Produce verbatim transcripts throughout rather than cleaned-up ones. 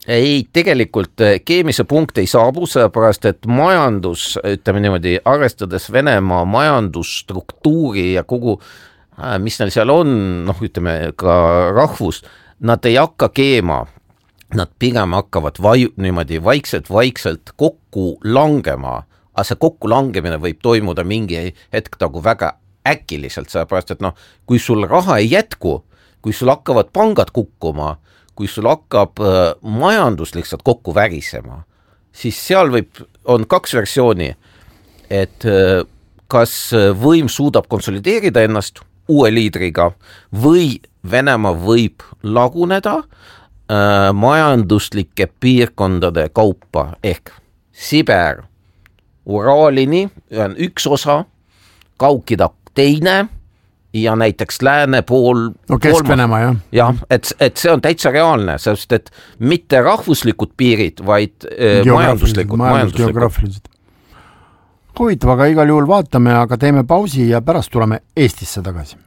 Ei, tegelikult keemise punkt ei saabu, sellepärast, et majandus, ütleme niimoodi, arvestades Venemaa majandusstruktuuri ja kogu, mis neil seal on, noh, ütleme ka rahvus, nad ei hakka keema, nad pigem hakkavad vai, niimoodi vaikselt, vaikselt kokku langema, aga see kokku langemine võib toimuda mingi hetk tagu väga äkiliselt, sellepärast, et noh, kui sul raha ei jätku, kui sul hakkavad pangad kukkuma, kui sul hakkab äh, majandus lihtsalt kokku värisema, siis seal võib, on kaks versiooni, et äh, kas võim suudab konsolideerida ennast uue liidriga või Venemaa võib laguneda äh, majanduslike piirkondade kaupa ehk Siber, Uraalini on üks osa, Kaukida teine ja näiteks lääne pool no Kesk-Venemaa, jah. jah, et, et see on täitsa reaalne, sest et mitte rahvuslikud piirid, vaid majanduslikud, majanduslikud. Huvitav, aga igal juhul vaatame, aga teeme pausi ja pärast tuleme Eestisse tagasi.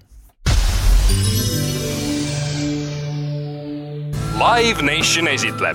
Live Nation esitleb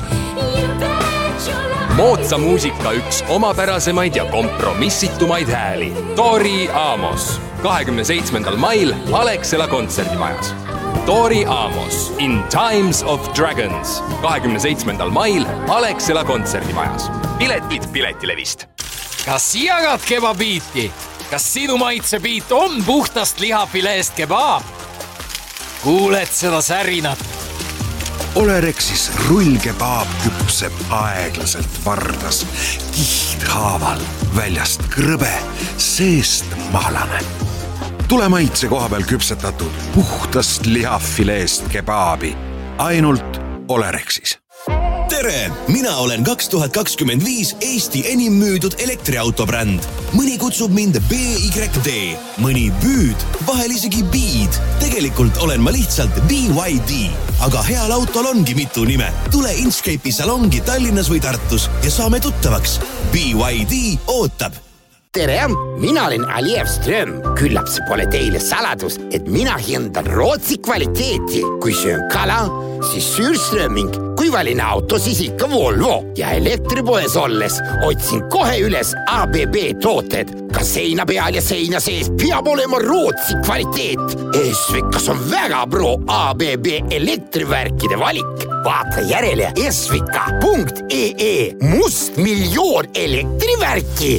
moodsa muusika üks omapärasemaid ja kompromissitumaid hääli. Tori Amos. kahekümne seitsmendal mail Alexela kontserdimajas. Tori Amos in Times of Dragons. kahekümne seitsmendal mail Alexela kontserdimajas. Piletid Piletilevist. Kas jagad kebabiiti? Kas sinu maitsebiit on puhtast lihafileest kebaab? Kuuled seda särinat? Olerexis rullkebaab küpseb aeglaselt vardas, kihthaaval, väljast krõbe, seest mahlane. Tule maitse koha peal küpsetatud puhtast lihafileest kebaabi, ainult Olerexis. Tere! Mina olen kaks tuhat kakskümmend viis Eesti enim müüdud elektriautobränd. Mõni kutsub mind B Y D, mõni Büüd, vahel isegi Beed. Tegelikult olen ma lihtsalt B Y D, aga heal autol ongi mitu nime. Tule Inchcape'i salongi Tallinnas või Tartus ja saame tuttavaks. B Y D ootab. Tere, mina olen Aliev Ström. Küllap see pole teile saladus, et mina hindan Rootsi kvaliteeti. Kui söön kala, siis Sürströming. Kui valin auto, siis ikka Volvo. Ja elektripoes olles otsin kohe üles A B B tooted. Ka seina peal ja seina sees peab olema Rootsi kvaliteet. Esvikas on väga pro A B B elektrivärkide valik. Vaata järele esvika punkt E E. Must miljoon elektrivärki.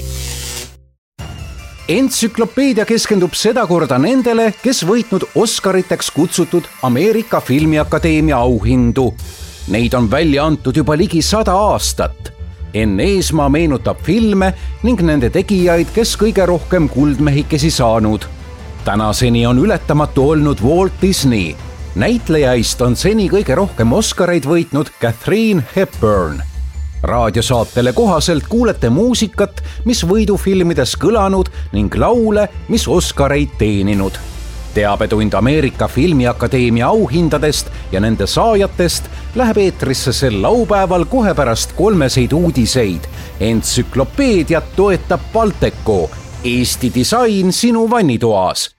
Entsüklopeedia keskendub sedakorda nendele, kes võitnud Oscariteks kutsutud Ameerika Filmiakadeemia auhindu. Neid on välja antud juba ligi sada aastat. Enn Eesmaa meenutab filme ning nende tegijaid, kes kõige rohkem kuldmehikesi saanud. Tänaseni on ületamatu olnud Walt Disney. Näitlejaist on seni kõige rohkem Oscareid võitnud Katharine Hepburn. Raadiosaatele kohaselt kuulete muusikat, mis võidufilmides kõlanud ning laule, mis Oscareid teeninud. Teabetund Ameerika Filmiakadeemia auhindadest ja nende saajatest läheb eetrisse sel laupäeval kohe pärast kolmeseid uudiseid. Entsüklopeediat toetab Balteco, Eesti disain sinu vannitoas.